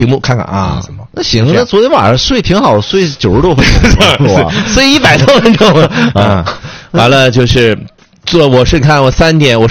屏幕看看啊，怎么？ 那行，那昨天晚上睡挺好，睡90多分钟， 睡100多分钟啊。完了就是我是看我3点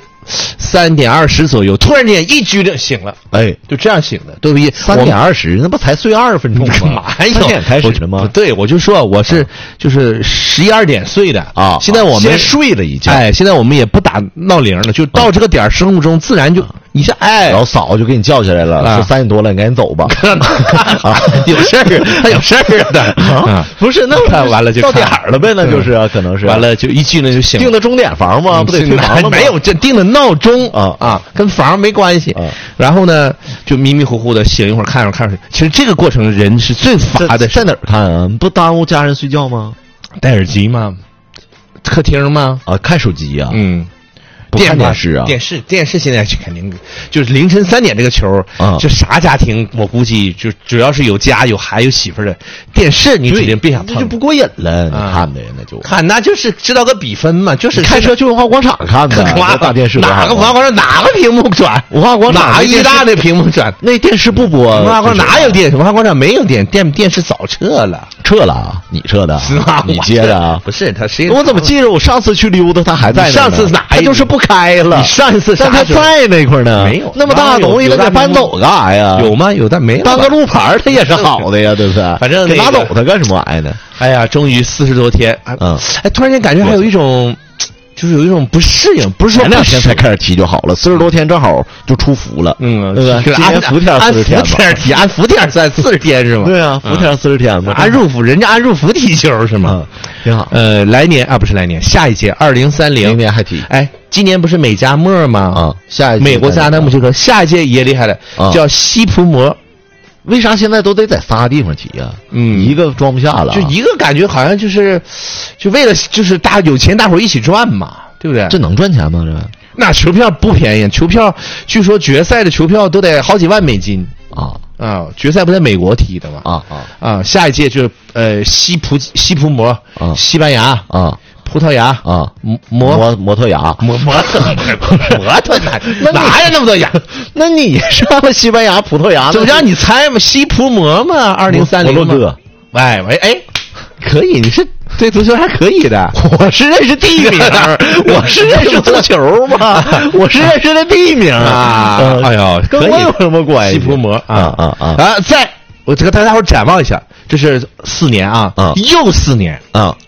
，3点20左右，突然间一激灵醒了， 哎， 就这样醒的，对不对 ？3点20，那不才睡20分钟吗？ 干嘛呀 ？3点开始的吗？ 对，我就说我是就是11、2点睡的啊。 现在我们先睡了一觉， 哎，现在我们也不打闹铃了，就到这个点生物钟自然就一下，哎， 然后嫂子就给你叫起来了，说3点多了，你赶紧走吧。 有事儿，他有事儿的啊， 不是那看完了就到点了呗，那就是可能是完了就一进来就醒了。 订的钟点房吗？不得退房了吗？ 没有，这定的闹钟啊，跟房没关系。然后呢，就迷迷糊糊的醒一会儿，看会儿。其实这个过程人是最乏的。 在哪儿看啊？不耽误家人睡觉吗？ 戴耳机吗？客厅吗？ 啊，看手机呀。不看电视啊？ 电视现在肯定就是凌晨3点这个球就啥家庭我估计就只要是有家有孩有媳妇的，电视你指定别想碰， 那就不过瘾了。你看的那就看，那就是知道个比分嘛，就是开车去文化广场看的，大电视哪个文化广场哪个屏幕转？ 文化广场哪一大的屏幕转？ 那电视不播。 文化广场哪有电视？文化广场没有电视早撤了， 你撤的？你接的啊？ 不是，他谁？ 我怎么记着我上次去溜达他还在？ 上次哪？ 他就是不开了。 上一次但他在那块呢， 没有那么大东西，他得搬走干啥呀？ 有吗？有，但没有。 当个路牌他也是好的呀，对不对？ 反正给拿走他干什么玩意呢？ 哎呀，终于40多天，突然间感觉还有一种。就是有一种不适应，不是说前2天才开始提就好了，40多天正好就出伏了，对不对？今年伏天40天吧， 按伏天算40天是吗？ 对啊，伏天40天嘛， 按入伏，人家按入伏踢球是吗？ 挺好。 来年啊，不是来年，下一届2030， 明年还踢。 哎，今年不是美加墨吗？ 啊，下一届美国加拿大墨西哥，下一届也厉害了，叫西普摩。 为啥现在都得在仨地方踢呀？一个装不下了， 就一个感觉好像就为了就是有钱大伙一起赚嘛，对不对？ 这能赚钱吗？这那球票不便宜，球票据说决赛的球票都得好几万美金啊！决赛不在美国踢的吗？下一届就是西普摩西班牙葡萄牙摩托牙摩托牙哪有那么多牙？ 那你上了西班牙葡萄牙， 怎么让你猜嘛？西普摩嘛，2030 摩洛哥。 哎，可以，你是对足球还可以的。 我是认识地名，我是认识足球吗？我是认识的地名啊！哎呦， 跟我有什么关系？ 西普摩我这个大家伙展望一下，这是4年啊，又4年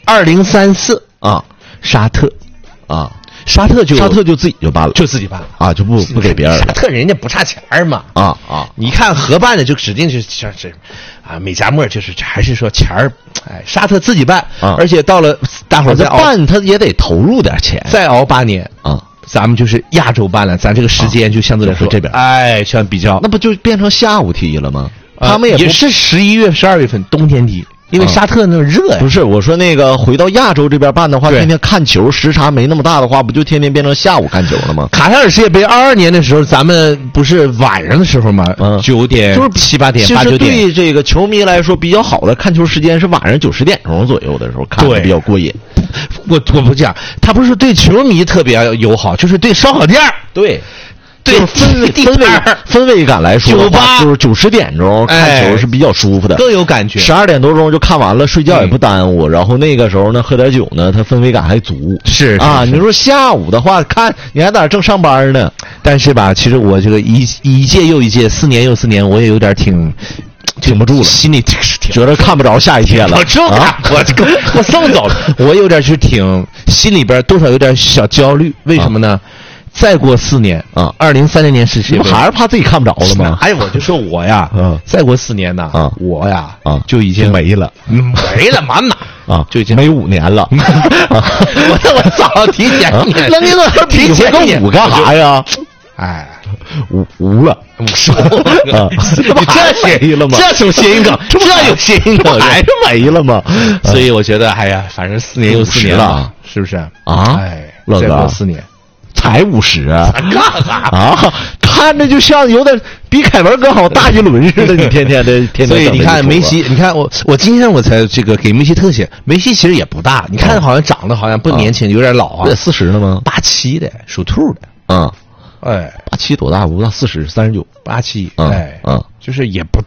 2034沙特沙特就自己就办了， 就自己办了啊，就不给别人了。 沙特人家不差钱嘛你看合办的就指定是美加墨就是还是说钱儿，沙特自己办而且到了大伙儿再办他也得投入点钱， 再熬8年咱们就是亚洲办了，咱这个时间就相对来说这边相比较， 那不就变成下午踢了吗？他们也是11月、12月份冬天踢。因为沙特那热呀， 不是我说那个回到亚洲这边办的话，天天看球时差没那么大的话，不就天天变成下午看球了吗？ 卡塔尔世界杯22年的时候，咱们不是晚上的时候吗？9点就是 7、8点、8、9点。 其实对这个球迷来说，比较好的看球时间是晚上9、10点钟左右的时候看的比较过瘾。 我不讲，他不是对球迷特别友好，就是对烧烤店对。 对氛围感来说， 酒吧就是9、10点钟看球是比较舒服的， 更有感觉。 12点多钟就看完了，睡觉也不耽误。然后那个时候呢，喝点酒呢，它氛围感还足。 是你说下午的话，看你还在那正上班呢。 但是吧，其实我这个一届又一届，4年又4年，我也有点挺不住了， 心里觉得看不着下一届了。 我送走了，我有点心里边多少有点小焦虑。为什么呢？再过4年2030年世界杯， 还是怕自己看不着了吗？ 我就说我呀，再过4年呢，我呀，就已经没了， 满哪就已经没5年了。 我早提前1年， 那你怎么提前个5干啥呀？无了你这谐音了吗？这有谐音梗，这有谐音梗， 还是没了吗？ 所以我觉得，反正4年又4年了，是不是乐哥 4年。 才50啊！ 干啥看着就像有点比凯文哥好大一轮似的。你天天所以你看梅西，你看我今天我才给梅西特写，梅西其实也不大，你看好像长得好像不年轻，有点老啊。 40了吗 ？87的，属兔的。 87多大？不大，40，39，87。 就是也不